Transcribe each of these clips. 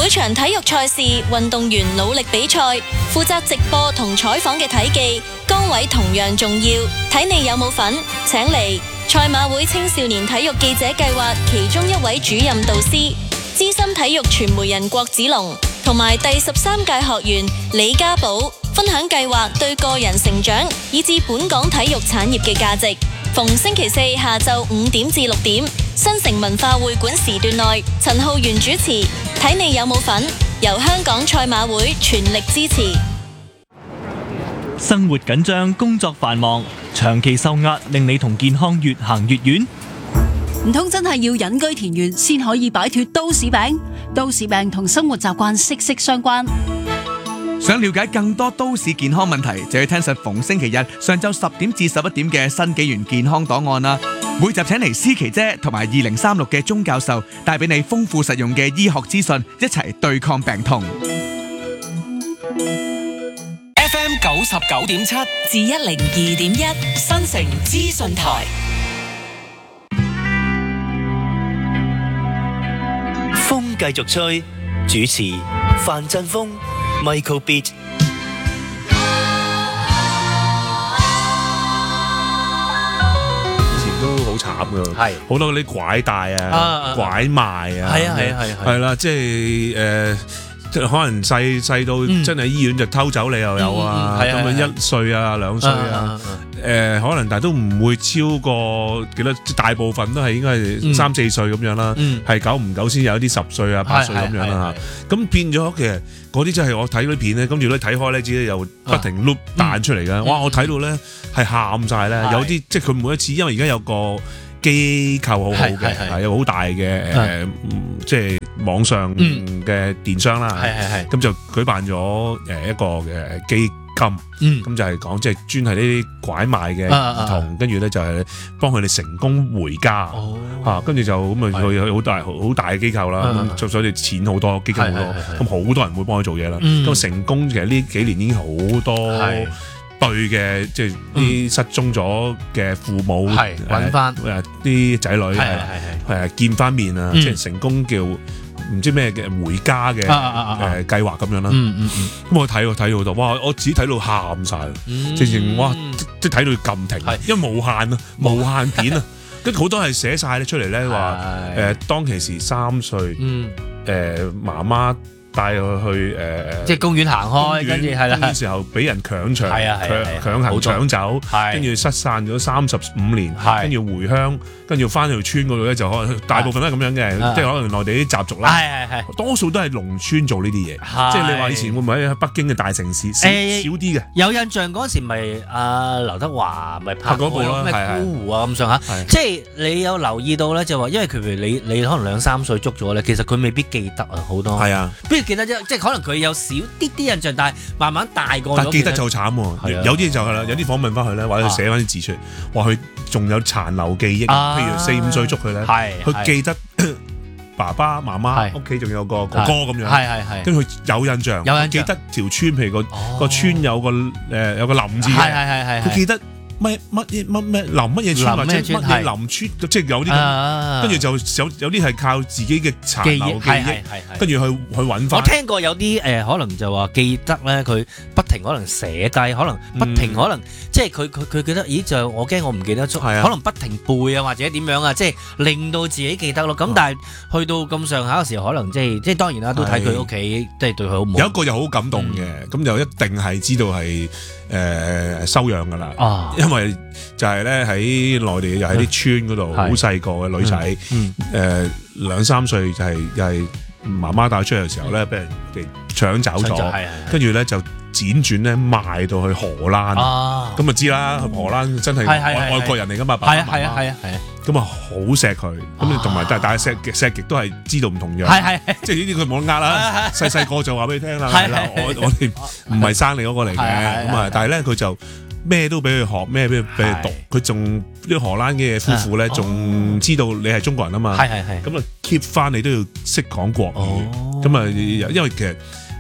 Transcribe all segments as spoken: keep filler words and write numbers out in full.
每場體育賽事，運動員努力比賽，負責直播同採訪嘅體技崗位同樣重要。睇你有冇份？請嚟賽馬會青少年體育記者計劃其中一位主任導師、資深體育傳媒人郭子龍，同埋第十三屆學員李家寶，分享計劃對個人成長以至本港體育產業嘅價值。逢星期四下晝五點至六點，新城文化會館時段內，陳浩源主持。睇你有冇份？由香港賽馬會全力支持。 生活緊張，工作繁忙，長期受壓，令你同健康越行越遠。 唔通真係要隱居田園先可以擺脫都市病？都市病同生活習慣息息相關。 想了解更多都市健康問題，就要聽實逢星期日上晝十點至十一點嘅新紀元健康檔案啦。每集請嚟思琪姐同埋二零三六嘅鐘教授，帶俾你豐富實用嘅醫學資訊，一齊對抗病痛。 F M 九十九點七至一零二點一， 新城資訊台。 風繼續吹，主持范振鋒、Michael Beat。 以前都好慘㗎，係好多嗰啲拐帶啊、拐賣啊， 係啊係啊係係啦，即係誒。可能細細到真係醫院就偷走你又有啊，咁啊一歲啊兩歲啊，誒可能但係都唔會超過幾多，大部分都係應該係三四歲咁樣啦，係久唔久先有一啲十歲啊八歲咁樣啦嚇，咁變咗其實嗰啲真係我睇嗰啲片咧，跟住咧睇開咧，自己又不停碌彈出嚟嘅，哇！我睇到咧係喊晒咧，有啲即係佢每一次，因為而家有個機構好好嘅，係有好大嘅誒，即係網上嘅電商啦，咁就舉辦咗誒一個嘅基金，咁就係講即係專係呢啲拐賣嘅兒童，跟住咧就係幫佢哋成功回家，嚇，跟住就咁啊佢有好大好大嘅機構啦，咁所以錢好多，基金好多，咁好多人會幫佢做嘢啦，咁成功其實呢幾年已經好多對嘅，即係啲失蹤咗嘅父母揾翻誒啲仔女誒見翻面啊，即係成功叫唔知咩嘅回家嘅誒計劃咁樣啦。咁我睇我睇到好多，哇！我自己睇到喊晒，直情哇！即係睇到撳停，因為無限啊，無限片啊，跟住好多係寫晒咧出嚟咧話誒當其時三歲誒媽媽。帶佢去誒， 即係公園行開，跟住係啦。 嗰時候俾人強搶，強強行搶走，跟住失散咗三十五年，跟住回鄉，跟住翻去條村嗰度咧，就可能大部分都係咁樣嘅，即係可能內地啲習俗啦。係係係，多數都係農村做呢啲嘢，即係你話以前會唔會喺北京嘅大城市少少啲嘅？ 有印象嗰時咪阿劉德華咪拍嗰部咩孤湖啊咁上下，即係你有留意到咧，就話因為譬如你你可能兩三歲捉咗咧，其實佢未必記得啊好多。係啊。記得即係可能佢有少啲啲印象，但係慢慢大個咗。 但記得就慘喎，有啲就係啦，有啲訪問翻佢咧，或者佢寫翻啲字出嚟，話佢仲有殘留記憶，譬如四五歲捉佢咧，佢記得爸爸媽媽屋企仲有個哥哥咁樣，跟住佢有印象，有記得條村，譬如個個村有個誒有個林字嘅，佢記得。乜乜嘢乜咩林乜嘢村或者乜嘢林村，即係有啲咁，跟住就有有啲係靠自己嘅殘留記憶，跟住去去揾翻。 我聽過有啲誒，可能就話記得咧，佢不停可能寫低，可能不停可能即係佢佢佢記得，咦就我驚我唔記得咗，可能不停背啊或者點樣啊，即係令到自己記得咯。咁但係去到咁上下嘅時候，可能即係即係當然啦，都睇佢屋企即係對佢好冇。 有一個就好感動嘅，咁就一定係知道係誒收養㗎啦。因為就係咧喺內地又喺啲村嗰度，好細個嘅女仔，誒兩三歲就係又係媽媽帶出去嘅時候咧，俾人哋搶走咗，跟住咧就輾轉咧賣到去荷蘭，咁啊知啦，荷蘭真係外外國人嚟噶嘛，爸爸媽媽，係啊係啊係啊，咁啊好錫佢，咁同埋但係但係錫錫極都係知道唔同樣，即係呢啲佢冇得呃啦，細細個就話俾你聽啦，係啦，我我哋唔係生你嗰個嚟嘅，咁啊，但係咧佢就。咩都俾佢學，咩俾俾佢讀，佢仲啲荷蘭嘅夫婦咧，仲知道你係中國人啊嘛，係係係，咁啊 keep 翻你都要識講國語，咁啊，因為其實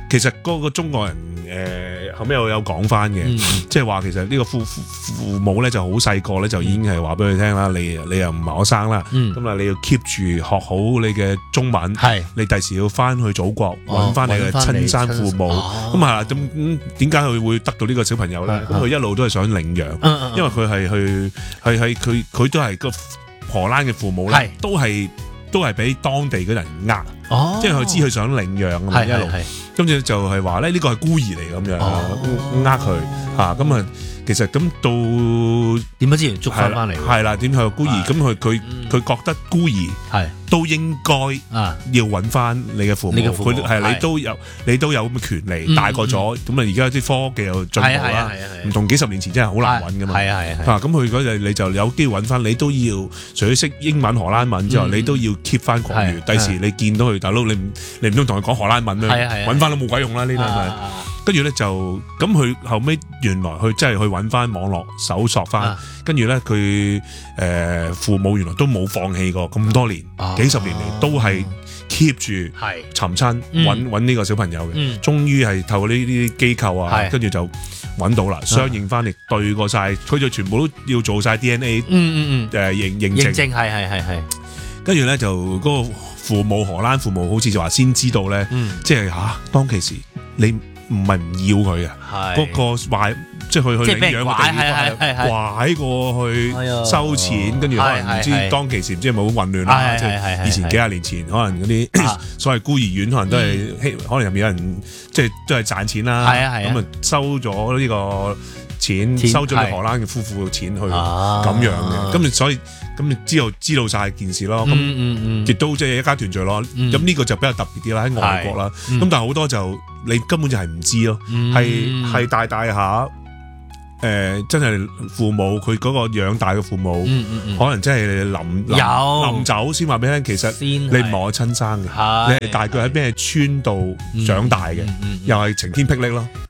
其實嗰個中國人誒、呃、後尾我有講翻嘅，即係話其實呢個父父父母咧就好細個咧就已經係話俾佢聽啦，你你又唔係我生啦，咁啊、嗯、你要 keep 住學好你嘅中文，是你第時要翻去祖國揾翻、哦、你嘅親生父母，咁係啦，咁點解佢會得到呢個小朋友咧？咁佢、啊、一路都係想領養，啊、因為佢係去係係佢佢都係個荷蘭嘅父母咧是，都係。都係俾當地嘅人呃，哦、即係佢知佢想領養啊嘛，一路，跟住就係話咧呢個係孤兒嚟咁樣，呃佢嚇，咁啊其實咁到點解之前捉翻翻嚟？ 係啦，點係孤兒？咁佢佢佢覺得孤兒係都應該要揾翻你嘅父母，佢係你都有你都有咁嘅權利，大個咗，咁啊而家啲科技又進步啦，唔同幾十年前真係好難揾噶嘛。係啊係啊，咁佢嗰陣你就有機會揾翻，你都要除咗識英文荷蘭文之外，你都要 keep 翻國語。第時你見到佢大佬，你唔你唔通同佢講荷蘭文咩？揾翻都冇鬼用啦呢啲咪。跟住咧就咁，佢後尾原來佢真係去揾翻網絡搜索翻，跟住咧佢誒父母原來都冇放棄過咁多年，幾十年嚟都係 keep 住尋親揾揾呢個小朋友嘅，終於係透過呢啲機構啊，跟住就揾到啦，相應翻嚟對過晒，佢就全部都要做晒 D N A， 嗯嗯誒認認證，認證係係係係，跟住咧就嗰個父母荷蘭父母好似就話先知道咧，即係嚇當其時你。唔係唔要佢啊，嗰個壞即係去去領養嘅地方，拐過去收錢，跟住可能唔知當其時唔知係咪好混亂啦，即係以前幾廿年前可能嗰啲所謂孤兒院可能都係可能入面有人即係都係賺錢啦，咁啊收咗呢個錢，收咗你荷蘭嘅夫婦嘅錢去咁樣嘅，咁所以咁你知道知道晒件事咯，咁亦都即係一家團聚咯，咁呢個就比較特別啲啦，喺外國啦，咁但係好多就。你根本就係唔知咯，係係、嗯、大大下，誒、呃、真係父母佢嗰個養大嘅父母，嗯嗯嗯、可能真係臨臨臨走先話俾你聽，其實你唔係我親生嘅，你係大概喺咩村度長大嘅，嗯嗯嗯嗯、又係晴天霹靂咯。